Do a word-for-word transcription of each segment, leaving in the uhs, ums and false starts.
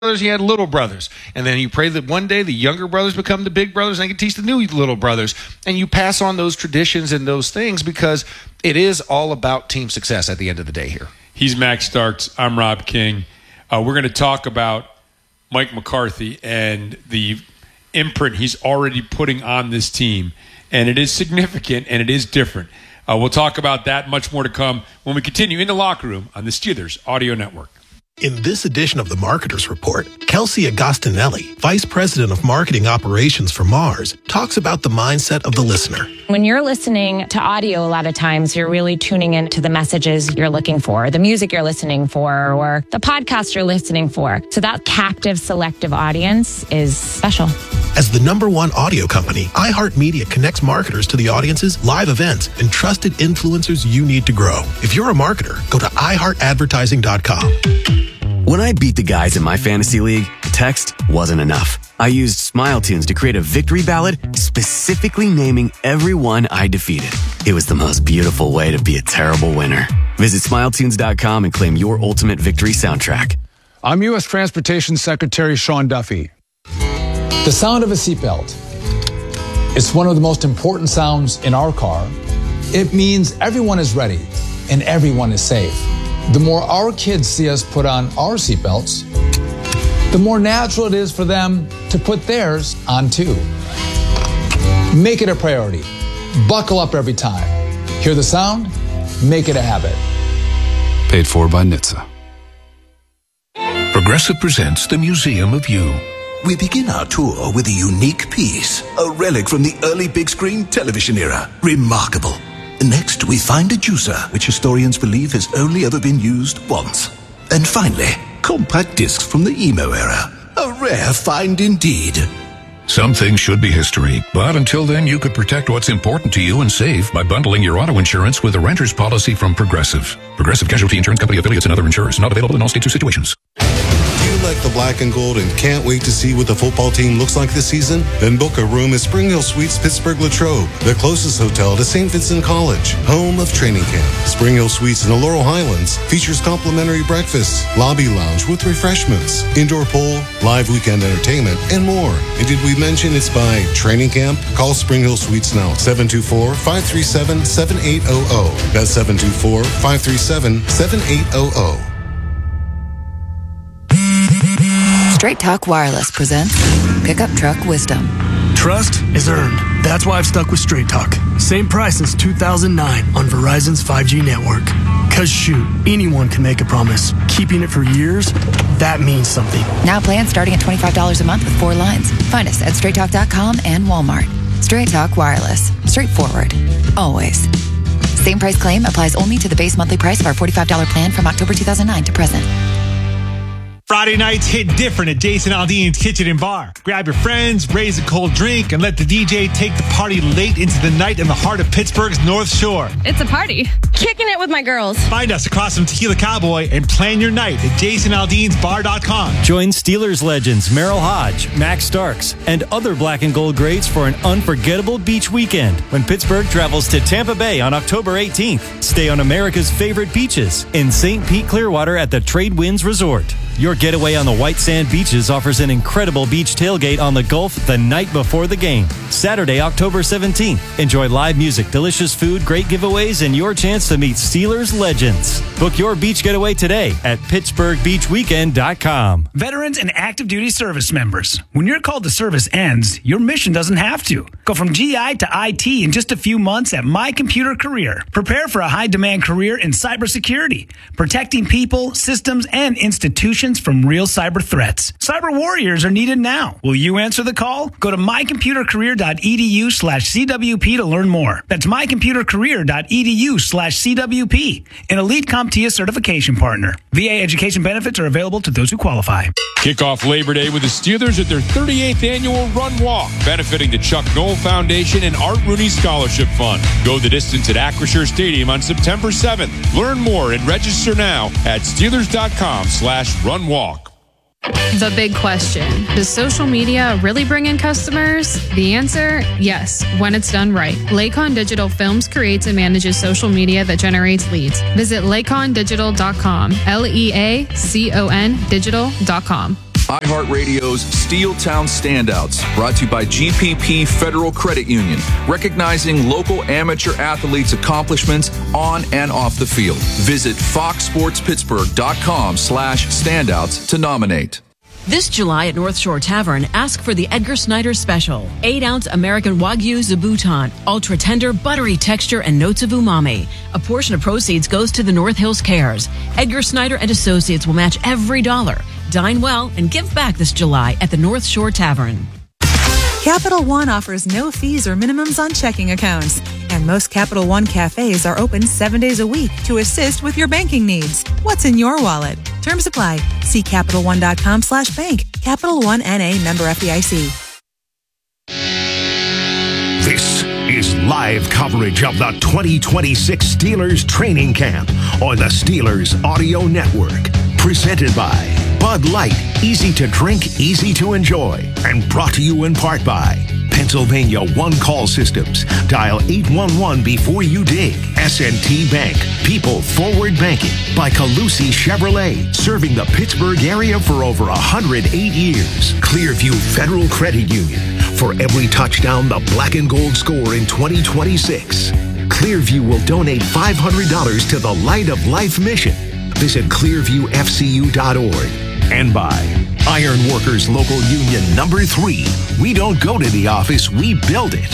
brothers, you had little brothers. And then you pray that one day the younger brothers become the big brothers and they can teach the new little brothers. And you pass on those traditions and those things because it is all about team success at the end of the day here. He's Max Starks. I'm Rob King. Uh, we're going to talk about Mike McCarthy and the imprint he's already putting on this team. And it is significant and it is different. Uh, we'll talk about that, much more to come when we continue in the locker room on the Steelers Audio Network. In this edition of the Marketers Report, Kelsey Agostinelli, Vice President of Marketing Operations for Mars, talks about the mindset of the listener. When you're listening to audio, a lot of times you're really tuning into the messages you're looking for, the music you're listening for, or the podcast you're listening for. So that captive, selective audience is special. As the number one audio company, iHeartMedia connects marketers to the audiences, live events, and trusted influencers you need to grow. If you're a marketer, go to i heart advertising dot com. When I beat the guys in my fantasy league, text wasn't enough. I used Smile Tunes to create a victory ballad specifically naming everyone I defeated. It was the most beautiful way to be a terrible winner. Visit smile tunes dot com and claim your ultimate victory soundtrack. I'm U S Transportation Secretary Sean Duffy. The sound of a seatbelt is one of the most important sounds in our car. It means everyone is ready and everyone is safe. The more our kids see us put on our seatbelts, the more natural it is for them to put theirs on too. Make it a priority. Buckle up every time. Hear the sound? Make it a habit. Paid for by N H T S A. Progressive presents the Museum of You. We begin our tour with a unique piece, a relic from the early big screen television era. Remarkable. Next, we find a juicer, which historians believe has only ever been used once. And finally, compact discs from the emo era. A rare find indeed. Some things should be history, but until then, you could protect what's important to you and save by bundling your auto insurance with a renter's policy from Progressive. Progressive Casualty Insurance Company affiliates and other insurers. Not available in all states or situations. Do you like the black and gold and can't wait to see what the football team looks like this season? Then book a room at Spring Hill Suites Pittsburgh Latrobe, the closest hotel to Saint Vincent College, home of training camp. Spring Hill Suites in the Laurel Highlands features complimentary breakfasts, lobby lounge with refreshments, indoor pool, live weekend entertainment, and more. And did we mention it's by training camp? Call Spring Hill Suites now, seven two four, five three seven, seven eight zero zero. That's seven two four, five three seven, seven eight zero zero. Straight Talk Wireless presents Pickup Truck Wisdom. Trust is earned. That's why I've stuck with Straight Talk. Same price since two thousand nine on Verizon's five G network. Cause shoot, anyone can make a promise. Keeping it for years, that means something. Now plans starting at twenty-five dollars a month with four lines. Find us at straight talk dot com and Walmart. Straight Talk Wireless. Straightforward. Always. Same price claim applies only to the base monthly price of our forty-five dollars plan from October two thousand nine to present. Friday nights hit different at Jason Aldean's Kitchen and Bar. Grab your friends, raise a cold drink, and let the D J take the party late into the night in the heart of Pittsburgh's North Shore. It's a party. Kicking it with my girls. Find us across from Tequila Cowboy and plan your night at jason aldeans bar dot com. Join Steelers legends Merrill Hodge, Max Starks, and other black and gold greats for an unforgettable beach weekend when Pittsburgh travels to Tampa Bay on October eighteenth. Stay on America's favorite beaches in Saint Pete Clearwater at the Trade Winds Resort. Your getaway on the white sand beaches offers an incredible beach tailgate on the Gulf the night before the game. Saturday, October seventeenth. Enjoy live music, delicious food, great giveaways, and your chance to meet Steelers legends. Book your beach getaway today at pittsburgh beach weekend dot com. Veterans and active duty service members. When your call to service ends, your mission doesn't have to. Go from G I to I T in just a few months at My Computer Career. Prepare for a high-demand career in cybersecurity, protecting people, systems, and institutions from real cyber threats. Cyber warriors are needed now. Will you answer the call? Go to my computer career dot e d u slash c w p to learn more. That's my computer career dot e d u slash c w p, an elite CompTIA certification partner. V A education benefits are available to those who qualify. Kick off Labor Day with the Steelers at their thirty-eighth annual Run Walk, benefiting the Chuck Knoll Foundation and Art Rooney Scholarship Fund. Go the distance at Acrisure Stadium on September seventh. Learn more and register now at steelers dot com slash run walk. The big question, does social media really bring in customers? The answer, yes, when it's done right. Lakon Digital Films creates and manages social media that generates leads. Visit lakon digital dot com, L E A C O N digital dot com. iHeartRadio's Steeltown Standouts, brought to you by G P P Federal Credit Union, recognizing local amateur athletes' accomplishments on and off the field. Visit fox sports pittsburgh dot com slash standouts to nominate. This July at North Shore Tavern, ask for the Edgar Snyder Special. eight ounce American Wagyu Zabuton. Ultra tender, buttery texture, and notes of umami. A portion of proceeds goes to the North Hills Cares. Edgar Snyder and Associates will match every dollar. Dine well and give back this July at the North Shore Tavern. Capital One offers no fees or minimums on checking accounts. And most Capital One cafes are open seven days a week to assist with your banking needs. What's in your wallet? Terms apply. See Capital One dot com slash bank. Capital One N A member F D I C. This is live coverage of the twenty twenty-six Steelers training camp on the Steelers Audio Network. Presented by Bud Light, easy to drink, easy to enjoy. And brought to you in part by Pennsylvania One Call Systems. Dial eight one one before you dig. S and T Bank. People Forward Banking. By Calusi Chevrolet. Serving the Pittsburgh area for over one hundred eight years. Clearview Federal Credit Union. For every touchdown the black and gold score in twenty twenty-six, Clearview will donate five hundred dollars to the Light of Life mission. Visit clearview f c u dot org. And by Iron Workers Local Union Number three. We don't go to the office, we build it.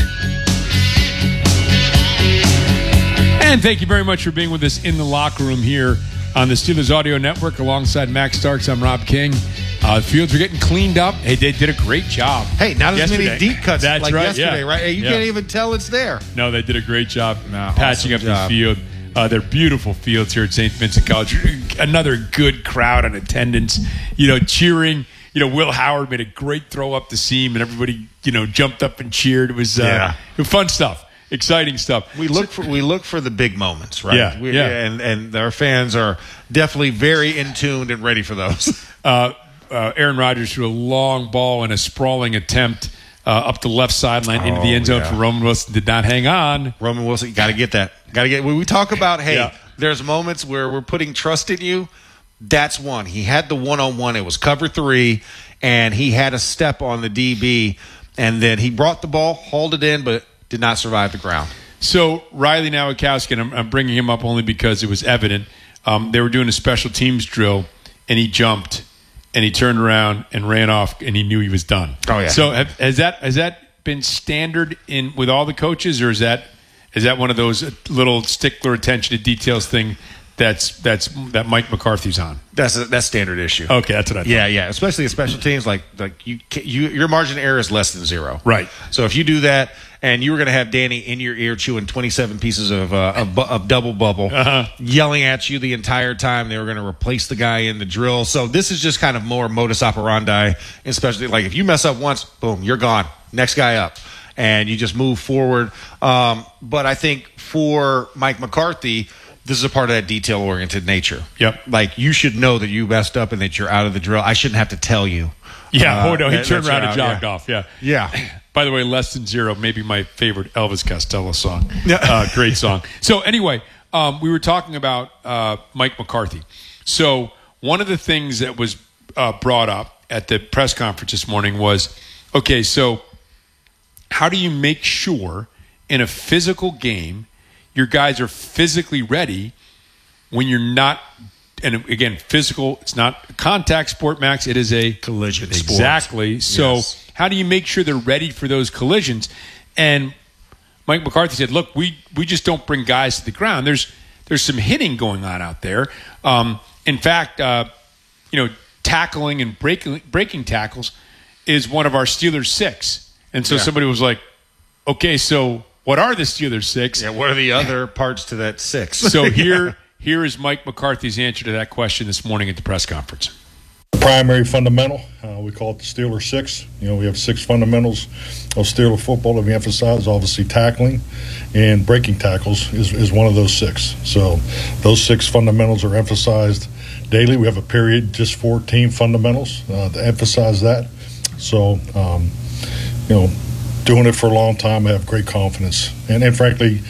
And thank you very much for being with us in the locker room here on the Steelers Audio Network alongside Max Starks. I'm Rob King. Uh, the fields are getting cleaned up. Hey, they did a great job. Hey, not as yesterday. many deep cuts That's like right, yesterday, yeah. right? Hey, you yeah. can't even tell it's there. No, they did a great job no, patching awesome up job. the field. Uh, they're beautiful fields here at Saint Vincent College. Another good crowd in attendance, you know, cheering. You know, Will Howard made a great throw up the seam, and everybody, you know, jumped up and cheered. It was, uh, Yeah. it was fun stuff, exciting stuff. We look for we look for the big moments, right? Yeah, we, yeah. And and our fans are definitely very in tuned and ready for those. Uh, uh, Aaron Rodgers threw a long ball in a sprawling attempt uh, up the left sideline into the Oh, end zone yeah. for Roman Wilson. Did not hang on. Roman Wilson, you got to get that. Got to get. When we talk about, hey, Yeah. there's moments where we're putting trust in you. That's one. He had the one on one. It was cover three, and he had a step on the D B, and then he brought the ball, hauled it in, but did not survive the ground. So Riley Nowakowski, and I'm, I'm bringing him up only because it was evident. Um, they were doing a special teams drill, and he jumped, and he turned around and ran off, and he knew he was done. Oh yeah. So have, has that has that been standard in with all the coaches, or is that is that one of those little stickler attention to details thing that's that's that Mike McCarthy's on? That's a, that's standard issue. Okay, that's what I thought. Yeah, yeah. Especially in special teams, like like you, ca- you your margin of error is less than zero. Right. So if you do that, and you were going to have Danny in your ear chewing twenty-seven pieces of uh, of, bu- of double bubble, Uh-huh. yelling at you the entire time, they were going to replace the guy in the drill. So this is just kind of more modus operandi, especially like if you mess up once, boom, you're gone. Next guy up, and you just move forward. Um, but I think for Mike McCarthy, this is a part of that detail-oriented nature. Yep. Like, you should know that you messed up and that you're out of the drill. I shouldn't have to tell you. Yeah. Uh, oh no, he that- turned that around you're and out, jogged yeah. off. Yeah. Yeah. By the way, Less Than Zero, maybe my favorite Elvis Costello song. Uh, great song. So anyway, um, we were talking about uh, Mike McCarthy. So one of the things that was uh, brought up at the press conference this morning was, okay, so how do you make sure in a physical game your guys are physically ready when you're not, and again, physical, it's not a contact sport, Max, it is a collision sport. Exactly. So Yes. how do you make sure they're ready for those collisions? And Mike McCarthy said, look, we, we just don't bring guys to the ground. There's there's some hitting going on out there. Um, in fact, uh, you know, tackling and breaking breaking tackles is one of our Steelers six. And so Yeah. somebody was like, okay, so what are the Steelers six? Yeah, what are the other parts to that six? So Yeah. here here is Mike McCarthy's answer to that question this morning at the press conference. The primary fundamental, uh, we call it the Steeler Six. You know, we have six fundamentals of Steeler football that we emphasize. Obviously, tackling and breaking tackles is, is one of those six. So those six fundamentals are emphasized daily. We have a period just for team fundamentals uh, to emphasize that. So, um, you know, doing it for a long time, I have great confidence. And, and frankly,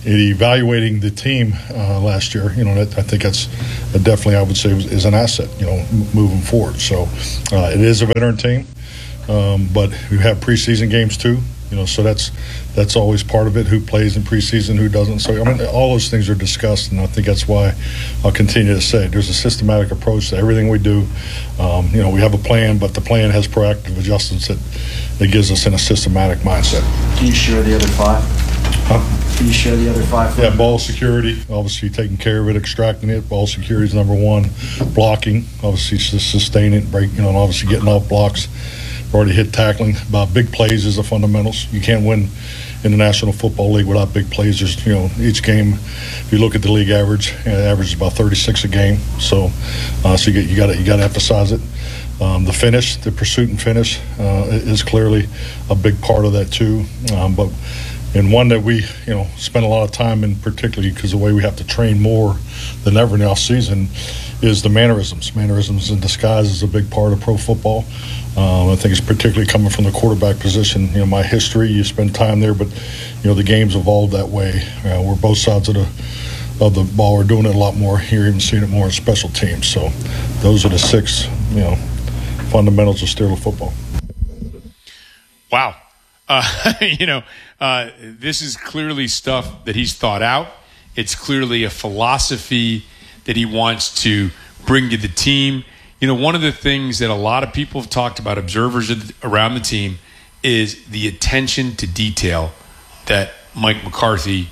in evaluating the team uh, last year, you know, that, I think that's uh, definitely, I would say, is, is an asset, you know, m- moving forward. So uh, it is a veteran team, um, but we have preseason games too, you know, so that's that's always part of it, who plays in preseason, who doesn't. So, I mean, all those things are discussed, and I think that's why I'll continue to say it. There's a systematic approach to everything we do. Um, you know, we have a plan, but the plan has proactive adjustments that, that gives us in a systematic mindset. Can you share the other five? Huh? Can you share the other five? Yeah, ball security, obviously taking care of it, extracting it. Ball security is number one. Blocking, obviously just sustain it, break, you know, and obviously getting off blocks. We've already hit tackling. About big plays is the fundamentals. You can't win in the National Football League without big plays. There's, you know, each game, if you look at the league average, uh, average is about thirty-six a game. So, uh, so you get you got to you got to emphasize it. Um, the finish, the pursuit and finish, uh, is clearly a big part of that too. Um, but and one that we, you know, spend a lot of time in, particularly because the way we have to train more than ever in the off season, is the mannerisms. Mannerisms in disguise is a big part of pro football. Um, I think it's particularly coming from the quarterback position. You know, my history, you spend time there, but, you know, the game's evolved that way. Uh, we're both sides of the of the ball. We're doing it a lot more here, even seeing it more in special teams. So those are the six, you know, fundamentals of Steeler football. Wow. Uh, you know, uh, this is clearly stuff that he's thought out. It's clearly a philosophy that he wants to bring to the team. You know, one of the things that a lot of people have talked about, observers around the team, is the attention to detail that Mike McCarthy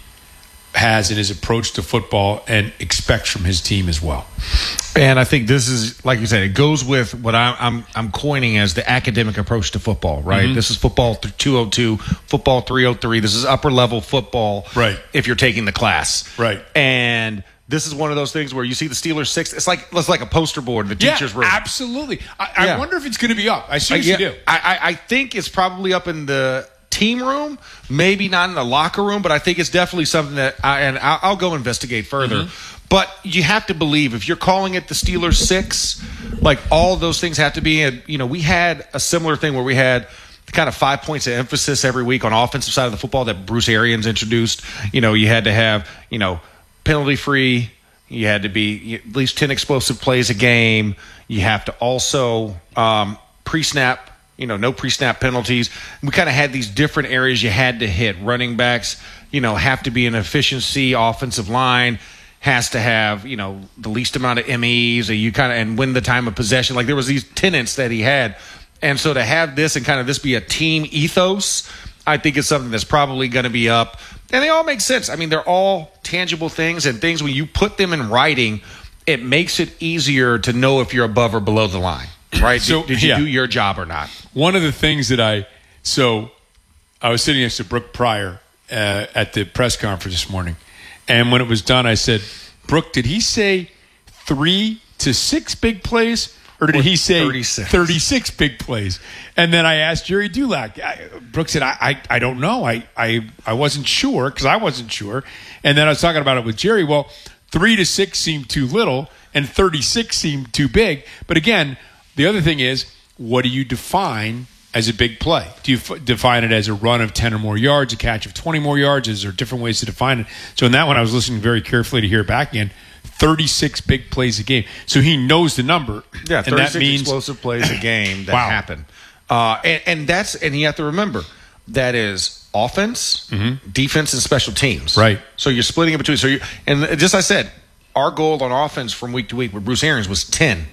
has in his approach to football and expects from his team as well. And I think this is, like you said, it goes with what I'm I'm, I'm coining as the academic approach to football, right? Mm-hmm. This is football two oh two, football three oh three. This is upper level football, right? If you're taking the class, right? And this is one of those things where you see the Steelers six. It's like it's like a poster board in the yeah, teacher's room. Absolutely. I, yeah. I wonder if it's going to be up. I seriously uh, yeah, do. I, I I think it's probably up in the team room, maybe not in the locker room, but I think it's definitely something that I, and I'll, I'll go investigate further. Mm-hmm. But you have to believe if you're calling it the Steelers six, like all those things have to be. And you know, we had a similar thing where we had kind of five points of emphasis every week on offensive side of the football that Bruce Arians introduced. You know, you had to have, you know, penalty free. You had to be at least ten explosive plays a game. You have to also um, pre-snap. You know, no pre-snap penalties. We kind of had these different areas you had to hit. Running backs, you know, have to be an efficiency. Offensive line has to have, you know, the least amount of M Es. You kind of and win the time of possession. Like there was these tenets that he had, and so to have this and kind of this be a team ethos, I think is something that's probably going to be up. And they all make sense. I mean, they're all tangible things and things when you put them in writing, it makes it easier to know if you're above or below the line. Right? So, did, did you yeah. do your job or not? One of the things that I so I was sitting next to Brooke Pryor uh, at the press conference this morning, and when it was done, I said, "Brooke, did he say three to six big plays, or did or he say thirty-six. thirty-six big plays?" And then I asked Jerry Dulac. I, Brooke said, I, "I I don't know. I I I wasn't sure because I wasn't sure." And then I was talking about it with Jerry. Well, three to six seemed too little, and thirty-six seemed too big. But again, the other thing is, what do you define as a big play? Do you f- define it as a run of ten or more yards, a catch of twenty more yards? Is there different ways to define it? So in that one, I was listening very carefully to hear it back again. thirty-six big plays a game. So he knows the number. Yeah, and thirty-six that means explosive plays a game that wow. happen. Uh, and, and that's and you have to remember that is offense, mm-hmm. defense, and special teams. Right. So you're splitting it between. So you and just I said, our goal on offense from week to week with Bruce Arians was ten.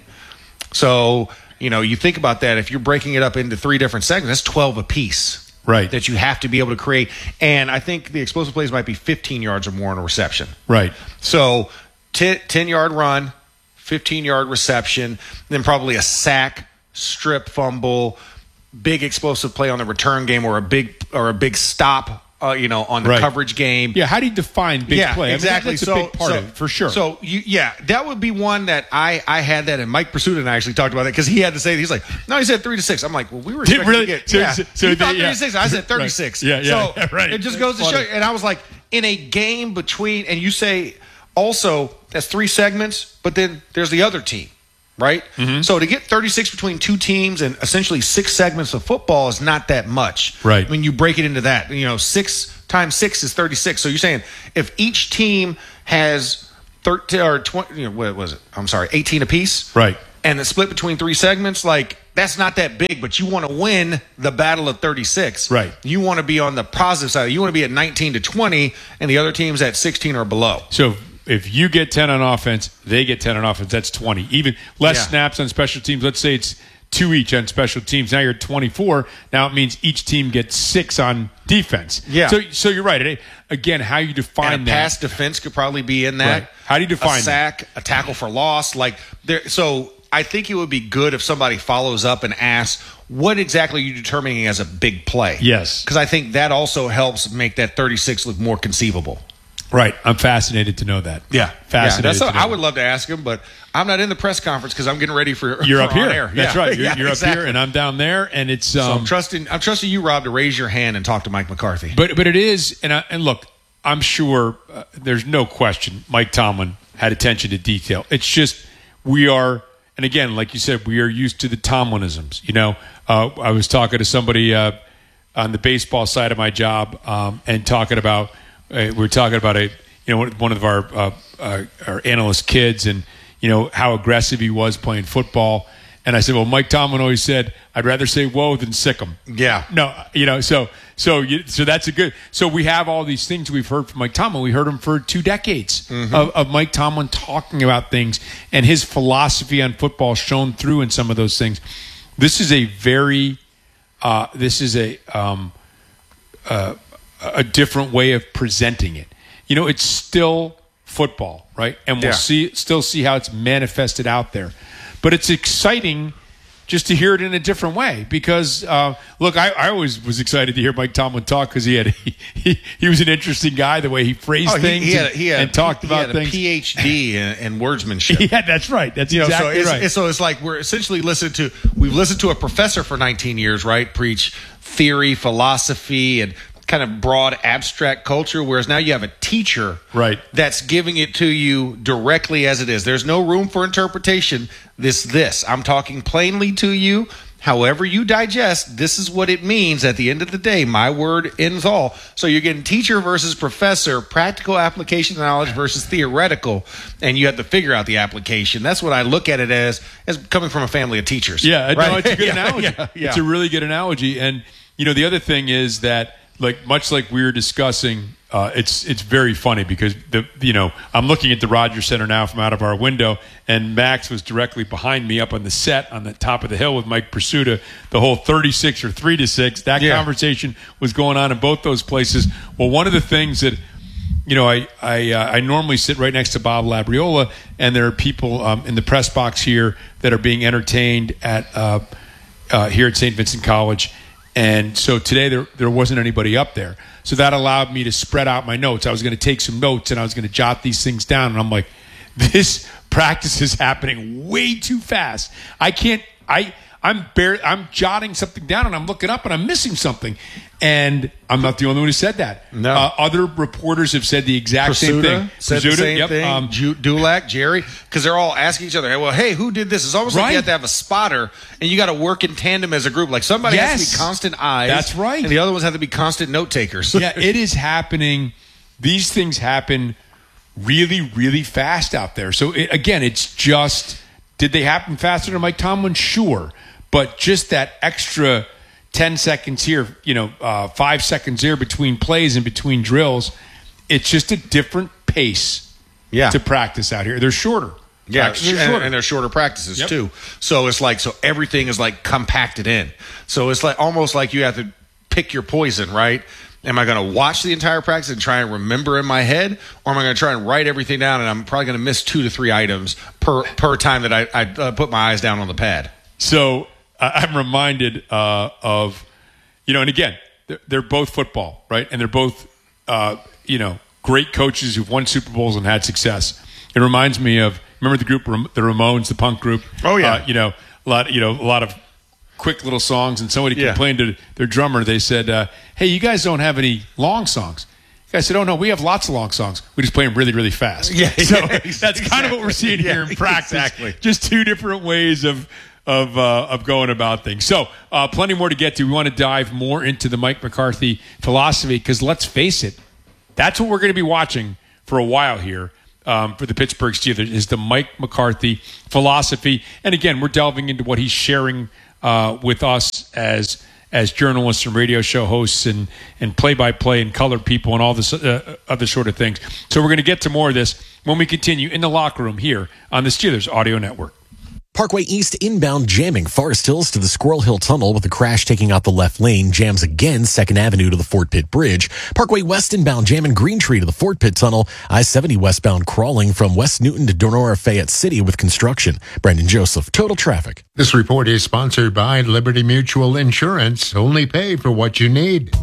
So, you know, you think about that. If you're breaking it up into three different segments, that's twelve apiece. Right. That you have to be able to create. And I think the explosive plays might be fifteen yards or more in a reception. Right. So, ten-yard run, fifteen-yard reception, then probably a sack, strip, fumble, big explosive play on the return game or a big or a big stop. Uh, you know, on the right. coverage game. Yeah, how do you define big yeah, play? I mean, exactly. that's so, a big part so, of it, for sure. So, you, yeah, that would be one that I, I had that, and Mike Pursuit and I actually talked about it because he had to say, he's like, no, he said three to six. I'm like, well, we were expecting really? to get, so, yeah. So, so he they, thought yeah. thirty-six. I said thirty-six. Right. Yeah, yeah, so yeah, right. It just That's goes to funny. show you. And I was like, in a game between, and you say, also, that's three segments, but then there's the other team. Right? Mm-hmm. So to get thirty-six between two teams and essentially six segments of football is not that much. Right. When you break it into that, you know, six times six is thirty-six. So you're saying if each team has thirteen or twenty, you know, what was it? I'm sorry, eighteen apiece, right? And it's split between three segments. Like that's not that big, but you want to win the battle of thirty-six, right? You want to be on the positive side. You want to be at nineteen to twenty, and the other team's at sixteen or below. So if you get ten on offense, they get ten on offense. That's twenty. Even less Yeah. snaps on special teams. Let's say it's two each on special teams. Now you're at twenty-four. Now it means each team gets six on defense. Yeah. So so you're right. It, again, how you define And a that. pass defense could probably be in that. Right. How do you define a sack, a tackle for loss? Like there. So I think it would be good if somebody follows up and asks, what exactly are you determining as a big play? Yes. Because I think that also helps make that thirty-six look more conceivable. Right. I'm fascinated to know that. Yeah. Fascinated. Yeah, that's to what know I that. would love to ask him, but I'm not in the press conference because I'm getting ready for You're for up here. on air. That's Yeah. right. You're, Yeah, you're up exactly. here, and I'm down there, and it's. Um, So I'm trusting. I'm trusting you, Rob, to raise your hand and talk to Mike McCarthy. But but it is, and I, and look, I'm sure uh, there's no question Mike Tomlin had attention to detail. It's just we are, and again, like you said, we are used to the Tomlinisms. You know, uh, I was talking to somebody uh, on the baseball side of my job, um, and talking about uh, we were talking about a you know one of our uh, uh, our analyst kids, and you know how aggressive he was playing football. And I said, well, Mike Tomlin always said, I'd rather say whoa than sick 'em. Yeah. No, you know, so so you, so that's a good. So we have all these things we've heard from Mike Tomlin. We heard him for two decades Mhm. of, of Mike Tomlin talking about things, and his philosophy on football shone through in some of those things. This is a very, uh, this is a um, uh, a different way of presenting it. You know, it's still football, right? And we'll Yeah. see, still see how it's manifested out there. But it's exciting just to hear it in a different way because, uh, look, I, I always was excited to hear Mike Tomlin talk because he had he, he, he was an interesting guy, the way he phrased Oh, he- things he had, and, he had, and talked he about had things. a P H D in, in wordsmanship. Yeah, that's right. That's You know, exactly so it's, right. it's- so it's like we're essentially listening to we've listened to a professor for nineteen years, right? Preach theory, philosophy, and kind of broad abstract culture, whereas now you have a teacher right that's giving it to you directly as it is. There's no room for interpretation. This this I'm talking plainly to you. However you digest, this is what it means at the end of the day. My word ends all. So you're getting teacher versus professor, practical application knowledge versus theoretical, and you have to figure out the application. That's what I look at it as, as coming from a family of teachers. Yeah, right? no, it's a good Yeah, analogy. yeah, yeah. It's a really good analogy. And you know, the other thing is that, like, much like we were discussing, uh, it's it's very funny because the you know I'm looking at the Rogers Center now from out of our window, and Max was directly behind me up on the set on the top of the hill with Mike Pursuta. The whole thirty-six or three to six, that Yeah. conversation was going on in both those places. Well, one of the things that you know, I I, uh, I normally sit right next to Bob Labriola, and there are people um, in the press box here that are being entertained at uh, uh, here at Saint Vincent College. And so today there there wasn't anybody up there. So that allowed me to spread out my notes. I was going to take some notes and I was going to jot these things down. And I'm like, this practice is happening way too fast. I can't, I, I'm bare, I'm jotting something down and I'm looking up and I'm missing something. And I'm not the only one who said that. No. Uh, other reporters have said the exact same thing. said the Pursuta, same yep, thing. um, Ju- Dulac, Jerry, because they're all asking each other, hey, well, hey, who did this? It's almost like Right. you have to have a spotter, and you got to work in tandem as a group. Like somebody has to Yes. be constant eyes. That's right. And the other ones have to be constant note takers. Yeah, it is happening. These things happen really, really fast out there. So, it, again, it's just, did they happen faster to Mike Tomlin? Sure. But just that extra ten seconds here, you know, uh, five seconds here between plays and between drills, it's just a different pace Yeah. to practice out here. They're shorter. Yeah, Practices are and, shorter. and they're shorter practices Yep. too. So it's like, so everything is like compacted in. So it's like almost like you have to pick your poison, right? Am I going to watch the entire practice and try and remember in my head, or am I going to try and write everything down and I'm probably going to miss two to three items per per time that I, I uh, put my eyes down on the pad? So I- I'm reminded uh, of, you know, and again, they're, they're both football, right? And they're both, uh, you know, great coaches who've won Super Bowls and had success. It reminds me of, remember the group, Ram- the Ramones, the punk group? Oh, yeah. Uh, you know, a lot, you know, a lot of quick little songs. And somebody Yeah. complained to their drummer. They said, uh, "Hey, you guys don't have any long songs." The guy said, "Oh no, we have lots of long songs. We just play them really, really fast." Yeah, So yeah, that's kind of what we're seeing here in yeah, practice. exactly. Just two different ways of of uh, of going about things. So uh, plenty more to get to. We want to dive more into the Mike McCarthy philosophy because let's face it, that's what we're going to be watching for a while here um, for the Pittsburgh Steelers is the Mike McCarthy philosophy. And again, we're delving into what he's sharing uh, with us as as journalists and radio show hosts and, and play-by-play and color people and all this uh, other sort of things. So we're going to get to more of this when we continue in the locker room here on the Steelers Audio Network. Parkway East inbound jamming Forest Hills to the Squirrel Hill Tunnel with a crash taking out the left lane. Jams again second Avenue to the Fort Pitt Bridge. Parkway West inbound jamming Green Tree to the Fort Pitt Tunnel. I seventy westbound crawling from West Newton to Donora Fayette City with construction. Brandon Joseph, Total Traffic. This report is sponsored by Liberty Mutual Insurance. Only pay for what you need.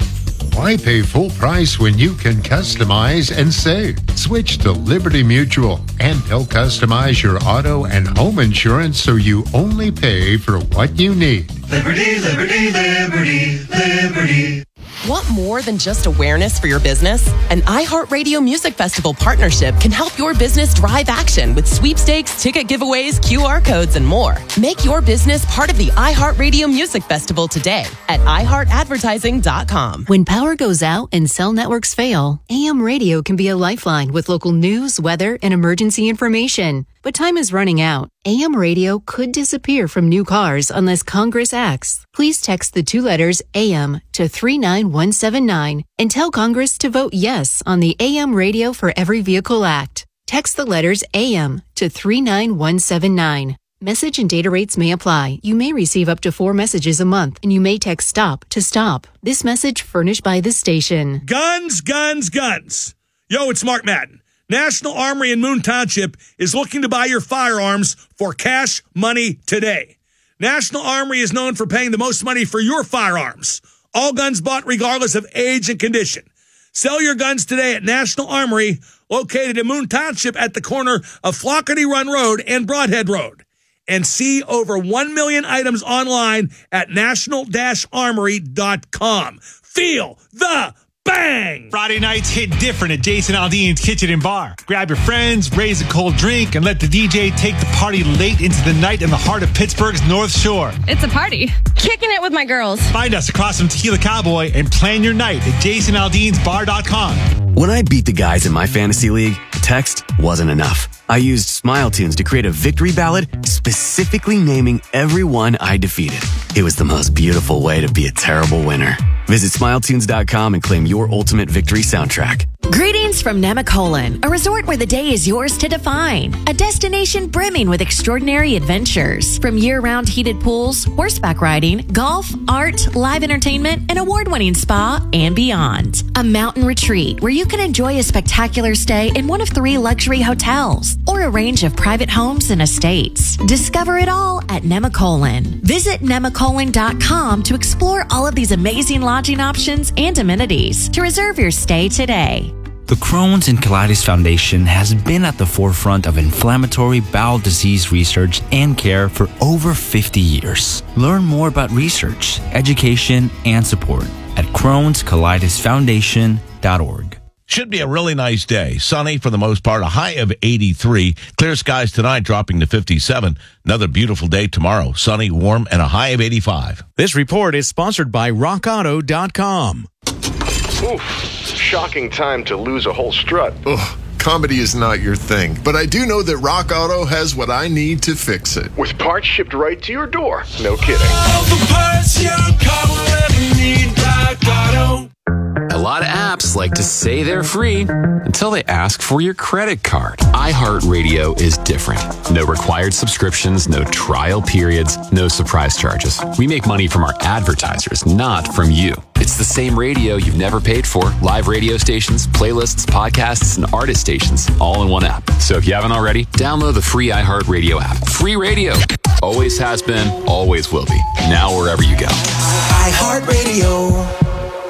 Why pay full price when you can customize and save? Switch to Liberty Mutual and they'll customize your auto and home insurance so you only pay for what you need. Liberty, liberty, liberty, liberty. Want more than just awareness for your business? An iHeartRadio Music Festival partnership can help your business drive action with sweepstakes, ticket giveaways, Q R codes, and more. Make your business part of the iHeartRadio Music Festival today at i heart advertising dot com. When power goes out and cell networks fail, A M radio can be a lifeline with local news, weather, and emergency information. But time is running out. A M radio could disappear from new cars unless Congress acts. Please text the two letters A M to three nine one seven nine and tell Congress to vote yes on the A M Radio for Every Vehicle Act. Text the letters A M to three nine one seven nine. Message and data rates may apply. You may receive up to four messages a month, and you may text STOP to stop. This message furnished by this station. Guns, guns, guns. Yo, it's Mark Madden. National Armory in Moon Township is looking to buy your firearms for cash money today. National Armory is known for paying the most money for your firearms. All guns bought regardless of age and condition. Sell your guns today at National Armory, located in Moon Township at the corner of Flockerty Run Road and Broadhead Road. And see over one million items online at national dash armory dot com. Feel the bang! Friday nights hit different at Jason Aldean's Kitchen and Bar. Grab your friends, raise a cold drink, and let the D J take the party late into the night in the heart of Pittsburgh's North Shore. It's a party. Kicking it with my girls. Find us across from Tequila Cowboy and plan your night at jason aldeans bar dot com. When I beat the guys in my fantasy league, text wasn't enough. I used Smile Tunes to create a victory ballad specifically naming everyone I defeated. It was the most beautiful way to be a terrible winner. Visit smile tunes dot com and claim your ultimate victory soundtrack. Greetings from Nemacolin, a resort where the day is yours to define. A destination brimming with extraordinary adventures. From year-round heated pools, horseback riding, golf, art, live entertainment, an award-winning spa, and beyond. A mountain retreat where you can enjoy a spectacular stay in one of three luxury hotels or a range of private homes and estates. Discover it all at Nemacolin. Visit nemacolin dot com to explore all of these amazing lodging options and amenities. To reserve your stay today. The Crohn's and Colitis Foundation has been at the forefront of inflammatory bowel disease research and care for over fifty years. Learn more about research, education, and support at crohns colitis foundation dot org. Should be a really nice day. Sunny for the most part, a high of eighty-three. Clear skies tonight, dropping to fifty-seven. Another beautiful day tomorrow. Sunny, warm, and a high of eighty-five. This report is sponsored by rock auto dot com. Oof, shocking time to lose a whole strut. Ugh, comedy is not your thing, but I do know that Rock Auto has what I need to fix it. With parts shipped right to your door. No kidding. All the parts your car will ever need, Rock Auto. A lot of apps like to say they're free until they ask for your credit card. iHeartRadio is different. No required subscriptions, no trial periods, no surprise charges. We make money from our advertisers, not from you. It's the same radio you've never paid for. Live radio stations, playlists, podcasts, and artist stations, all in one app. So if you haven't already, download the free iHeartRadio app. Free radio. Always has been, always will be. Now wherever you go. iHeartRadio.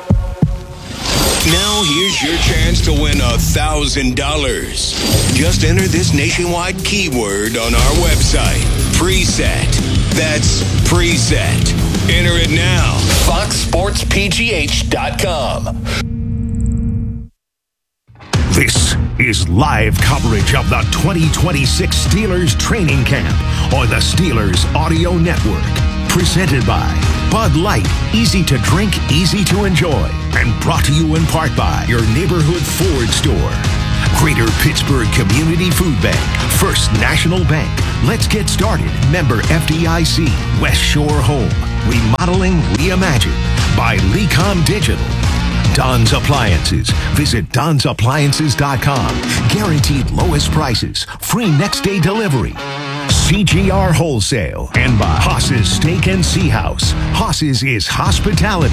Now here's your chance to win a thousand dollars. Just enter this nationwide keyword on our website. Preset. That's preset. Enter it now. fox sports p g h dot com. This is live coverage of the twenty twenty-six Steelers training camp on the Steelers Audio Network. Presented by Bud Light, easy to drink, easy to enjoy. And brought to you in part by your neighborhood Ford store. Greater Pittsburgh Community Food Bank, First National Bank. Let's get started. Member F D I C, West Shore Home. Remodeling Reimagined by Lecom Digital. Don's Appliances. Visit Don's Appliances dot com. Guaranteed lowest prices. Free next day delivery. C G R Wholesale. And by Haas's Steak and Sea House. Haas's is hospitality.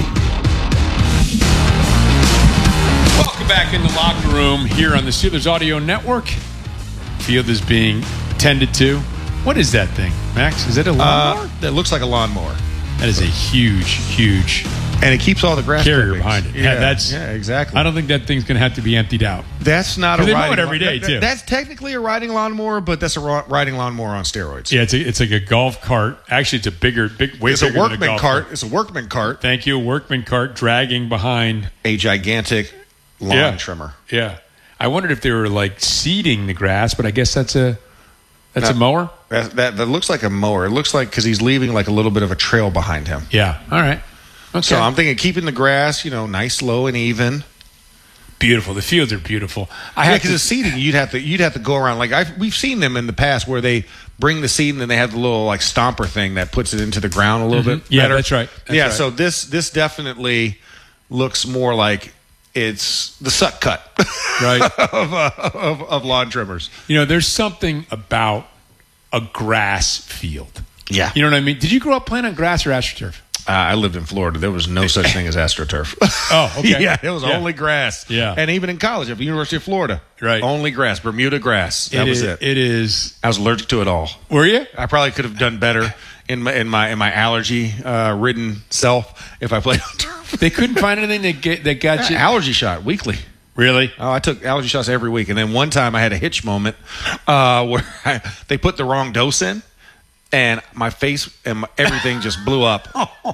Welcome back in the locker room here on the Steelers Audio Network. Field is being tended to. What is that thing, Max? Is it a lawnmower? Uh, that looks like a lawnmower. That is a huge, huge... And it keeps all the grass carrier clippings behind it. Yeah, Yeah, that's yeah, exactly. I don't think that thing's going to have to be emptied out. That's not a they riding mow it every day that- too. That's technically a riding lawnmower, but that's a ro- riding lawnmower on steroids. Yeah, it's a, it's like a golf cart. Actually, it's a bigger, big, way It's a bigger than workman golf cart. It's a workman cart. Thank you, a workman cart dragging behind a gigantic lawn yeah. trimmer. Yeah, I wondered if they were like seeding the grass, but I guess that's a that's That- a mower. That, that that looks like a mower. It looks like because he's leaving like a little bit of a trail behind him. Yeah. All right. Okay. So I'm thinking keeping the grass, you know, nice, low, and even. Beautiful. The fields are beautiful. I yeah, because the seeding, you'd have to you'd have to go around. Like I've, we've seen them in the past where they bring the seed and then they have the little like stomper thing that puts it into the ground a little Mhm. bit. Yeah, better. that's right. That's yeah. right. So this this definitely looks more like it's the suck cut, right, of, uh, of of lawn trimmers. You know, there's something about a grass field. Yeah. You know what I mean? Did you grow up playing on grass or AstroTurf? Uh, I lived in Florida. There was no such thing as AstroTurf. Oh, okay. Yeah, it was Yeah. only grass. Yeah. And even in college at the University of Florida, right, only grass, Bermuda grass. That It was is- it. It is. I was allergic to it all. Were you? I probably could have done better in my in my in my allergy uh, ridden self if I played on turf. They couldn't find anything that get, that got you allergy shot weekly. Really? Oh, I took allergy shots every week, and then one time I had a hitch moment uh, where I, they put the wrong dose in, and my face and my, everything just blew up.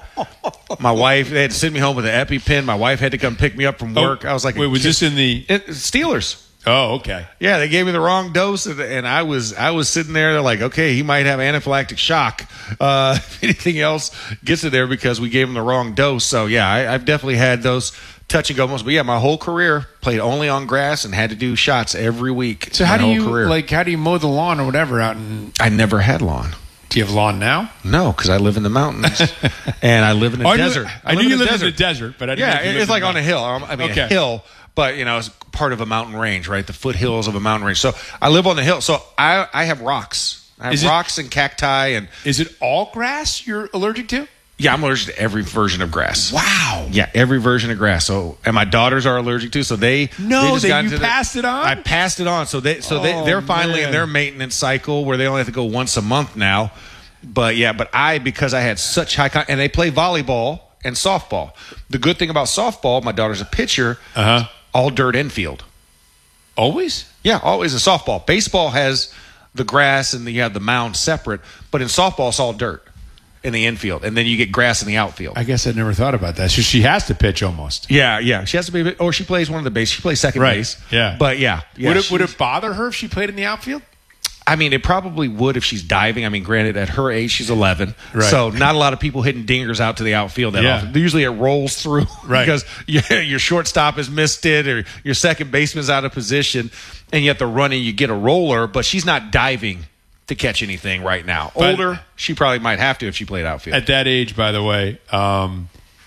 My wife, they had to send me home with an EpiPen. My wife had to come pick me up from work. Oh, I was like, wait, a was kid. this in the it, Steelers? Oh, okay. Yeah, they gave me the wrong dose, and, and I was I was sitting there. They're like, okay, he might have anaphylactic shock. Uh, if anything else gets it there because we gave him the wrong dose. So yeah, I, I've definitely had those touch and go moments. But yeah, my whole career played only on grass and had to do shots every week. So my how do whole you career. like? How do you mow the lawn or whatever out in? I never had lawn. Do you have lawn now? No, because I live in the mountains and I live in a Oh, I knew- desert. I knew you lived in the desert, but I didn't know yeah, if you lived it's in like the on a hill. I mean, Okay. a hill, but you know, it's part of a mountain range, right? The foothills of a mountain range. So I live on the hill. So I I have rocks. I have Is it- rocks and cacti, and Is it all grass you're allergic to? yeah, I'm allergic to every version of grass. Wow. Yeah, every version of grass. So, and my daughters are allergic to. So they No, they just they- got you into the- passed it on? I passed it on. So they so they Oh, they're finally man. in their maintenance cycle where they only have to go once a month now. But yeah, but I because I had such high con- and they play volleyball and softball. The good thing about softball, my daughter's a pitcher. Uh huh. All dirt infield. Always? Yeah, always a softball. Baseball has the grass and you have the mound separate, but in softball it's all dirt in the infield, and then you get grass in the outfield. I guess I never thought about that. So she has to pitch almost. Yeah, yeah. She has to be, or she plays one of the base. She plays second Right. base. Yeah. But yeah, yeah would it would she's- it bother her if she played in the outfield? I mean, it probably would if she's diving. I mean, granted, at her age, she's eleven, Right. so not a lot of people hitting dingers out to the outfield that Yeah. often. Usually, it rolls through Right. because your, your shortstop has missed it, or your second baseman's out of position, and yet the running you get a roller, but she's not diving to catch anything right now. But- Older, she probably might have to if she played outfield. At that age, by the way, um,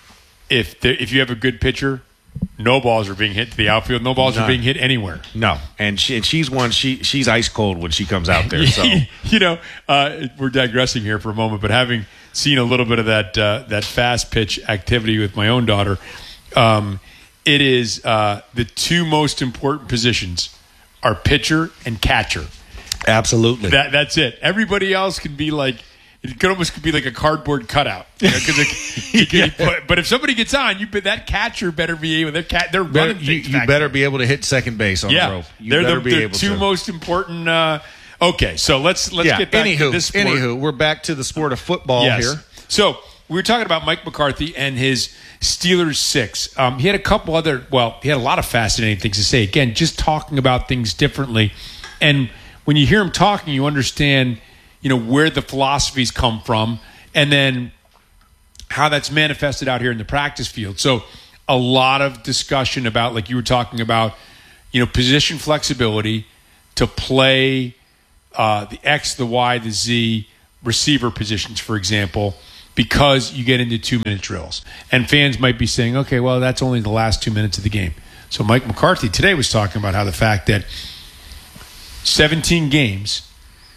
if there, if you have a good pitcher, no balls are being hit to the outfield. No balls are None. being hit anywhere. No, and she and she's one. She she's ice cold when she comes out there. So you know, uh, we're digressing here for a moment, but having seen a little bit of that uh, that fast pitch activity with my own daughter, um, it is uh, the two most important positions are pitcher and catcher. absolutely. That that's it. Everybody else can be like. It could almost be like a cardboard cutout. You know, 'cause it- you can- but, but if somebody gets on, you that catcher better be able. They're cat. They're Better- running. you things you back better there. be able to hit second base on Yeah, the rope. You they're better the, be the able two to. most important. Uh, okay, so let's let's yeah. get back anywho, to this sport. anywho, we're back to the sport of football Yes. here. So we were talking about Mike McCarthy and his Steelers six. Um, he had a couple other, well, he had a lot of fascinating things to say. Again, just talking about things differently. And when you hear him talking, you understand, you know, where the philosophies come from and then how that's manifested out here in the practice field. So a lot of discussion about, like you were talking about, you know, position flexibility to play uh, the X, the Y, the Z receiver positions, for example, because you get into two-minute drills. And fans might be saying, okay, well, that's only the last two minutes of the game. So Mike McCarthy today was talking about how the fact that seventeen games,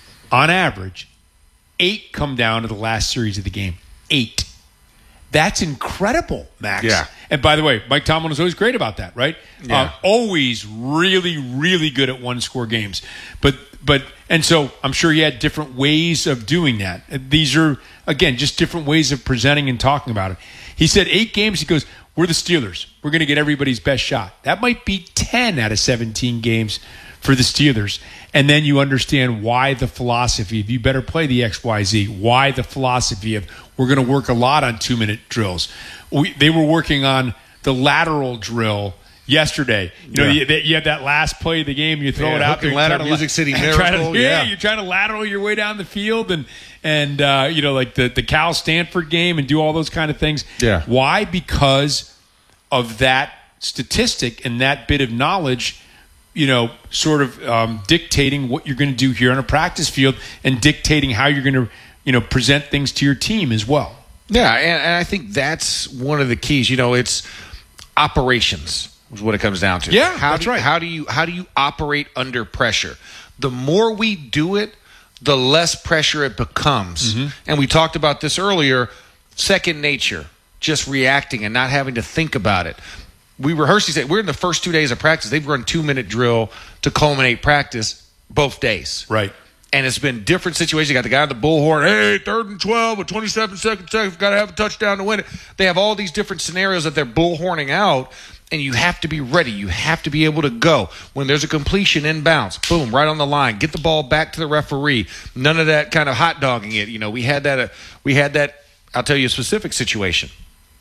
on average, eight come down to the last series of the game. Eight. That's incredible, Max. Yeah. And by the way, Mike Tomlin is always great about that, right? Yeah. Uh, always really, really good at one-score games. But but and so I'm sure he had different ways of doing that. These are, again, just different ways of presenting and talking about it. He said eight games, he goes, we're the Steelers. We're going to get everybody's best shot. That might be ten out of seventeen games for the Steelers. And then you understand why the philosophy of you better play the X Y Z, why the philosophy of we're going to work a lot on two-minute drills. We, they were working on the lateral drill yesterday. You know, Yeah. you, you have that last play of the game, you throw Yeah, it out hook there. and you ladder, try to Music City try to- Miracle, yeah, yeah. you're trying to lateral your way down the field and, and uh, you know, like the, the Cal Stanford game and do all those kind of things. Yeah. Why? Because of that statistic and that bit of knowledge, you know, sort of um, dictating what you're going to do here on a practice field and dictating how you're going to, you know, present things to your team as well. Yeah, and, and I think that's one of the keys. You know, it's operations is what it comes down to. Yeah, how that's do, right. How do you how do you operate under pressure? The more we do it, the less pressure it becomes. Mm-hmm. And we talked about this earlier. Second nature, just reacting and not having to think about it. We rehearsed. He said we're in the first two days of practice. They've run two minute drill to culminate practice both days. Right. And it's been different situations. You got the guy on the bullhorn, hey, third and twelve with twenty-seven seconds, seconds got to have a touchdown to win it. They have all these different scenarios that they're bullhorning out, and you have to be ready. You have to be able to go. When there's a completion inbounds, boom, right on the line. Get the ball back to the referee. None of that kind of hot dogging it. You know, we had that. Uh, we had that. I'll tell you a specific situation.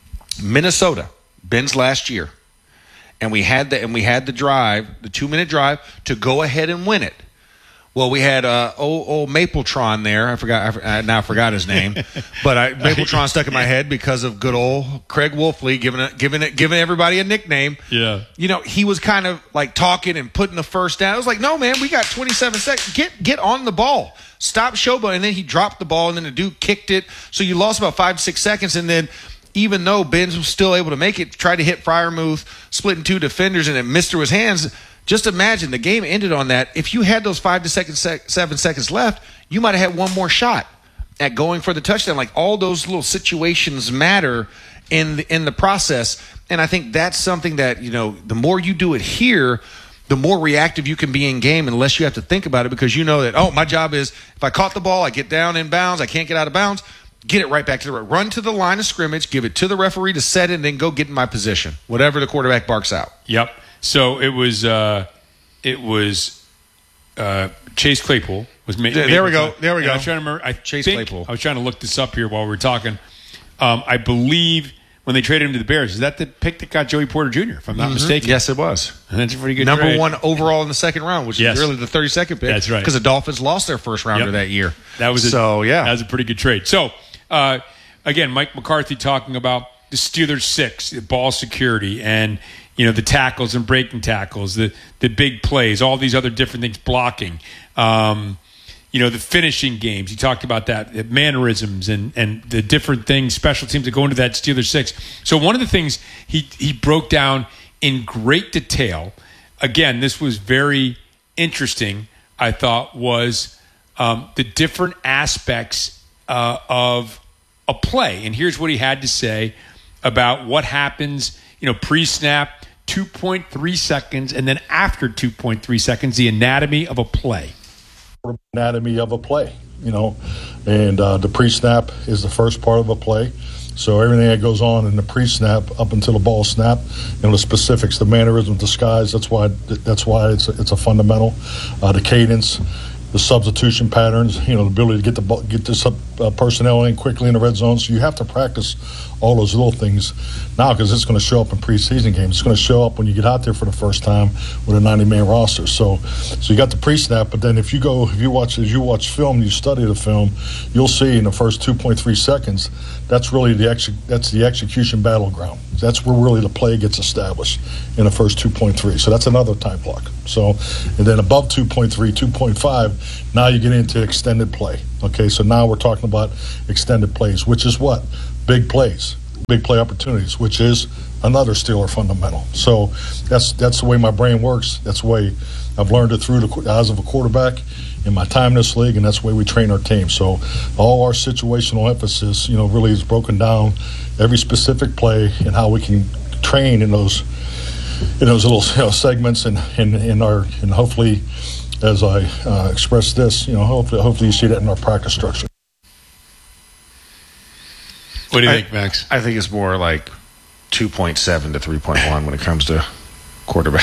Minnesota, Ben's last year, and we had the and we had the drive, the two minute drive to go ahead and win it. Well, we had uh, old, old Mapletron there. I forgot. I now forgot his name, but I, Mapletron stuck in my head because of good old Craig Wolfley giving it, giving it, giving everybody a nickname. Yeah. You know, he was kind of like talking and putting the first down. I was like, no, man, we got twenty-seven seconds. Get get on the ball. Stop showboating. And then he dropped the ball, and then the dude kicked it. So you lost about five, six seconds, and then. Even though Benz was still able to make it, tried to hit Freiermuth, splitting two defenders, and it missed through his hands. Just imagine the game ended on that. If you had those five to second, sec, seven seconds left, you might have had one more shot at going for the touchdown. Like all those little situations matter in the, in the process, and I think that's something that you know. The more you do it here, the more reactive you can be in game, unless you have to think about it because you know that oh, my job is if I caught the ball, I get down in bounds, I can't get out of bounds. Get it right back to the run to the line of scrimmage, give it to the referee to set it, and then go get in my position. Whatever the quarterback barks out. Yep. So it was uh, it was uh, Chase Claypool was ma- There, there we go. There we And go. I was trying to remember. I Chase think, Claypool. I was trying to look this up here while we were talking. Um, I believe when they traded him to the Bears, is that the pick that got Joey Porter Junior? If I'm not Mhm. mistaken. Yes, it was. And that's a pretty good Number trade. one overall in the second round, which Yes. is really the thirty-second pick. That's right. Because the Dolphins lost their first rounder Yep. that year. That was a, so yeah. That was a pretty good trade. So uh, again, Mike McCarthy talking about the Steelers six, the ball security, and you know the tackles and breaking tackles, the the big plays, all these other different things, blocking. Um, you know the finishing games. He talked about that, the mannerisms, and and the different things, special teams that go into that Steelers six. So one of the things he he broke down in great detail. Again, this was very interesting. I thought was um, the different aspects uh, of a play, and here's what he had to say about what happens. You know, pre-snap, two point three seconds, and then after two point three seconds, the anatomy of a play. Anatomy of a play, you know, and uh, the pre-snap is the first part of a play. So everything that goes on in the pre-snap up until the ball snap, you know, the specifics, the mannerisms, the skies. That's why that's why it's a, it's a fundamental. Uh, the cadence, the substitution patterns, you know, the ability to get the ball, get this up, uh, personnel in quickly in the red zone. So you have to practice all those little things now because it's going to show up in preseason games. It's going to show up when you get out there for the first time with a ninety-man roster. So, so you got the pre-snap, but then if you go, if you watch, as you watch film, you study the film, you'll see in the first two point three seconds, that's really the ex- that's the execution battleground. That's where really the play gets established in the first two point three. So that's another time block. So, and then above two point three, two point five, now you get into extended play. Okay, so now we're talking about extended plays, which is what? Big plays, big play opportunities, which is another Steeler fundamental. So that's that's the way my brain works. That's the way I've learned it through the eyes of a quarterback in my time in this league, and that's the way we train our team. So all our situational emphasis, you know, really is broken down every specific play and how we can train in those in those little, you know, segments and in, in, in our and hopefully, as I uh, express this, you know, hopefully, hopefully you see that in our practice structure. What do you I, think, Max? I think it's more like two point seven to three point one when it comes to quarterback.